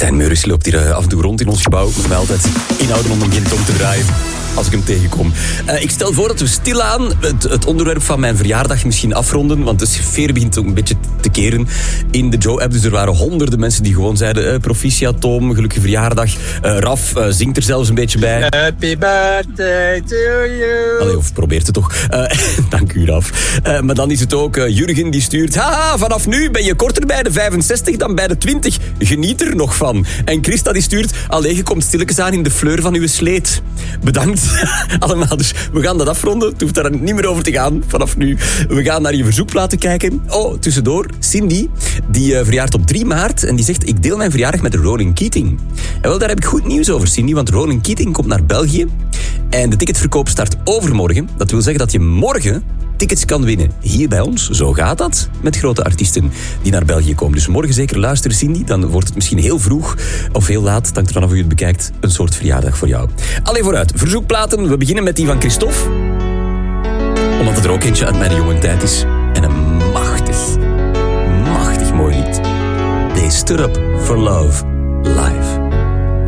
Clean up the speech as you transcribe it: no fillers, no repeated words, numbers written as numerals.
Stijn Meuris loopt hier af en toe rond in ons gebouw. Ik moet mij altijd inhouden om hem geen tong te draaien als ik hem tegenkom. Ik stel voor dat we stilaan het onderwerp van mijn verjaardag misschien afronden, want de sfeer begint ook een beetje te keren in de Joe-app. Dus er waren honderden mensen die gewoon zeiden proficiat Tom, gelukkige verjaardag. Raf zingt er zelfs een beetje bij. Happy birthday to you. Allee, of probeert het toch. Dank u, Raf. Maar dan is het ook Jurgen die stuurt: haha, vanaf nu ben je korter bij de 65 dan bij de 20. Geniet er nog van. En Christa die stuurt: allee, je komt stilletjes aan in de fleur van uw sleet. Bedankt allemaal. Dus we gaan dat afronden. Het hoeft daar niet meer over te gaan vanaf nu. We gaan naar je verzoekplaten kijken. Oh, tussendoor, Cindy, die verjaart op 3 maart en die zegt: ik deel mijn verjaardag met Ronan Keating. En wel, daar heb ik goed nieuws over, Cindy, want Ronan Keating komt naar België en de ticketverkoop start overmorgen. Dat wil zeggen dat je morgen tickets kan winnen. Hier bij ons, zo gaat dat met grote artiesten die naar België komen. Dus morgen zeker luisteren, Cindy. Dan wordt het misschien heel vroeg of heel laat, het hangt er vanaf hoe je het bekijkt, een soort verjaardag voor jou. Allee, vooruit. Verzoekplaten. We beginnen met die van Christophe. Omdat het er ook eentje uit mijn jonge tijd is. En een machtig mooi lied. They Stood Up for Love live.